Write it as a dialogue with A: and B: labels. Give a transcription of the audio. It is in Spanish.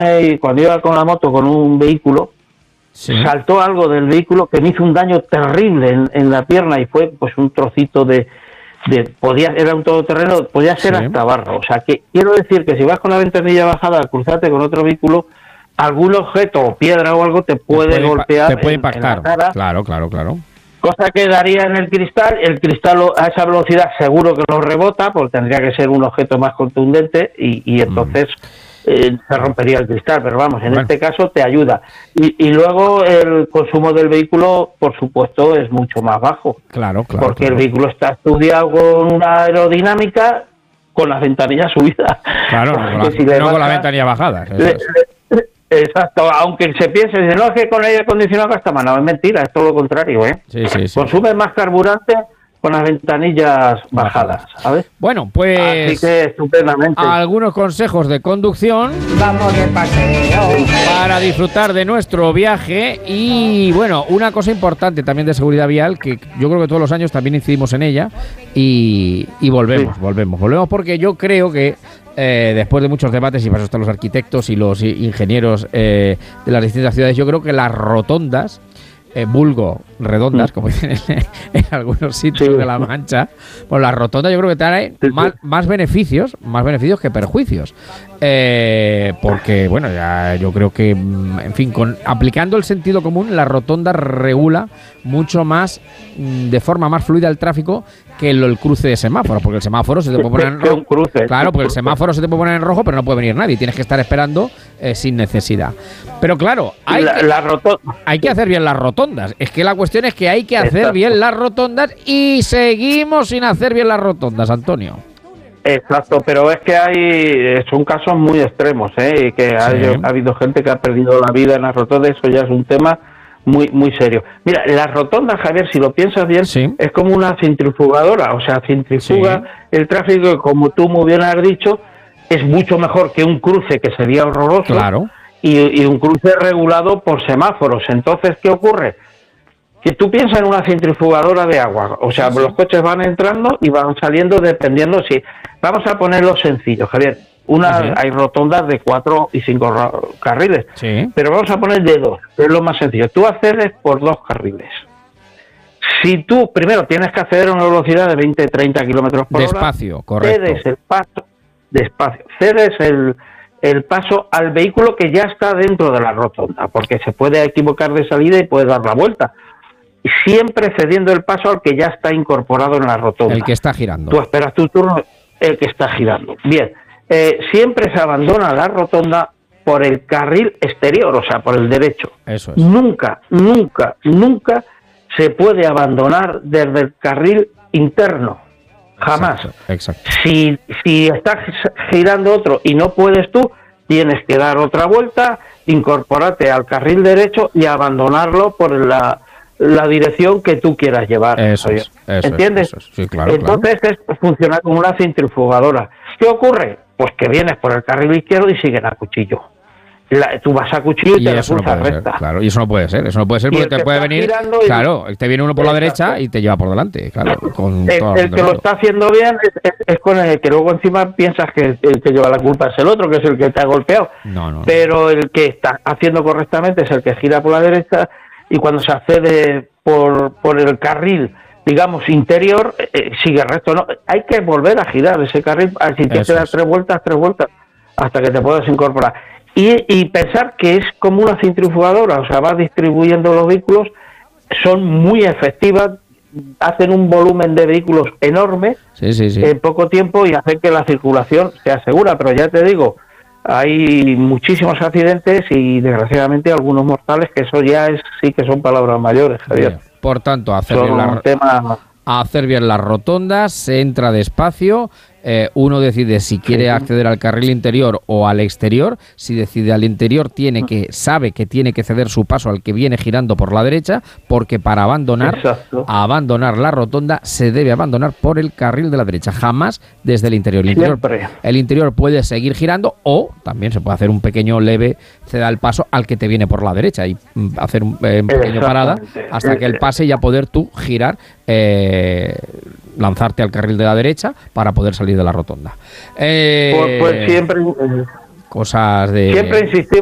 A: cuando iba con la moto con un vehículo, saltó algo del vehículo que me hizo un daño terrible en la pierna y fue pues un trocito era un todoterreno, podía ser hasta barro. O sea, que quiero decir que si vas con la ventanilla bajada a cruzarte con otro vehículo, algún objeto o piedra o algo te puede golpear,
B: te puede impactar
A: en la cara.
B: Claro.
A: Cosa que daría en el cristal a esa velocidad seguro que lo rebota, porque tendría que ser un objeto más contundente y entonces se rompería el cristal, pero vamos, en este caso te ayuda. Y luego el consumo del vehículo, por supuesto, es mucho más bajo.
B: Claro.
A: Porque el vehículo está estudiado con una aerodinámica con las ventanillas subidas.
B: Claro, no con la ventanilla bajada.
A: Exacto, aunque se piense, no, es que con el aire acondicionado gasta más, no, es mentira, es todo lo contrario, ¿eh?
B: Sí.
A: Consume más carburante con las ventanillas bajadas, ¿sabes?
B: Bueno, pues
A: así que estupendamente.
B: Algunos consejos de conducción.
C: Vamos de paseo
B: para disfrutar de nuestro viaje. Y bueno, una cosa importante también de seguridad vial, que yo creo que todos los años también incidimos en ella, y volvemos porque yo creo que después de muchos debates, y para eso están los arquitectos y los ingenieros de las distintas ciudades, yo creo que las rotondas, vulgo redondas, como dicen en algunos sitios de La Mancha, pues las rotondas yo creo que traen más beneficios que perjuicios, porque bueno, ya yo creo que, en fin, aplicando el sentido común, la rotonda regula mucho más, de forma más fluida el tráfico que el cruce de semáforos, porque el semáforo se te puede poner en rojo. Claro, porque el semáforo se te puede poner en rojo, pero no puede venir nadie, tienes que estar esperando sin necesidad. Pero claro, hay que hacer bien las rotondas. Es que la cuestión es que hay que hacer bien las rotondas y seguimos sin hacer bien las rotondas, Antonio.
A: Exacto, pero es que son casos muy extremos, y que ha habido gente que ha perdido la vida en las rotondas. Eso ya es un tema muy serio. Mira, las rotondas, Javier, si lo piensas bien, es como una centrifugadora, o sea, centrifuga el tráfico, y como tú muy bien has dicho, es mucho mejor que un cruce, que sería horroroso, y un cruce regulado por semáforos. Entonces, ¿qué ocurre? Que tú piensas en una centrifugadora de agua, o sea, los coches van entrando y van saliendo dependiendo si... Vamos a ponerlo sencillo, Javier. Hay rotondas de 4 y 5 carriles, pero vamos a poner de 2, que es lo más sencillo. Tú accedes por 2 carriles. Si tú primero tienes que acceder a una velocidad de 20-30 kilómetros por hora,
B: despacio, correcto.
A: Cedes el paso, despacio, cedes el paso al vehículo que ya está dentro de la rotonda, porque se puede equivocar de salida y puede dar la vuelta. Siempre cediendo el paso al que ya está incorporado en la rotonda.
B: El que está girando.
A: Tú esperas tu turno, el que está girando. Bien. Siempre se abandona la rotonda por el carril exterior, o sea, por el derecho.
B: Eso es.
A: Nunca se puede abandonar desde el carril interno. Jamás.
B: Exacto.
A: Si estás girando otro y no puedes tú, tienes que dar otra vuelta, incorporarte al carril derecho y abandonarlo por la dirección que tú quieras llevar. ¿Entiendes?
B: Sí, claro.
A: Entonces funciona como una centrifugadora. ¿Qué ocurre? Pues que vienes por el carril izquierdo y siguen a cuchillo. Tú vas a cuchillo y te repulsas recta.
B: Claro, y eso no puede ser porque te puede venir, te viene uno por la derecha y te lleva por delante, claro.
A: El que lo está haciendo bien es con el que luego encima piensas que el que lleva la culpa es el otro, que es el que te ha golpeado.
B: No.
A: Pero el que está haciendo correctamente es el que gira por la derecha, y cuando se accede por el carril, digamos, interior, sigue recto. No, hay que volver a girar ese carril, si tienes que dar 3 vueltas, hasta que te puedas incorporar. Y pensar que es como una centrifugadora, o sea, vas distribuyendo los vehículos, son muy efectivas, hacen un volumen de vehículos enorme en poco tiempo y hacen que la circulación sea segura. Pero ya te digo, hay muchísimos accidentes y desgraciadamente algunos mortales, que eso ya sí que son palabras mayores, Javier.
B: Bien. Por tanto, hacer bien las rotondas, se entra despacio, uno decide si quiere acceder al carril interior o al exterior. Si decide al interior, sabe que tiene que ceder su paso al que viene girando por la derecha, porque para abandonar la rotonda se debe abandonar por el carril de la derecha, jamás desde el interior. El interior puede seguir girando, o también se puede hacer un pequeño leve, ceda el paso al que te viene por la derecha y hacer un pequeño parada hasta que él pase, y ya poder tú girar, lanzarte al carril de la derecha para poder salir de la rotonda.
A: Pues siempre
B: cosas de...
A: Siempre insistimos